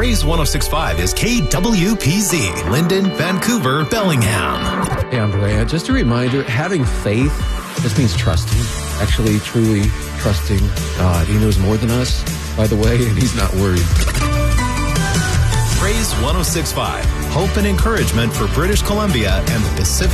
Praise 106.5 is KWPZ, Linden, Vancouver, Bellingham. Hey, I'm Brea. Just a reminder, having faith just means trusting, actually truly trusting God. He knows more than us, by the way, and he's not worried. Praise 106.5, hope and encouragement for British Columbia and the Pacific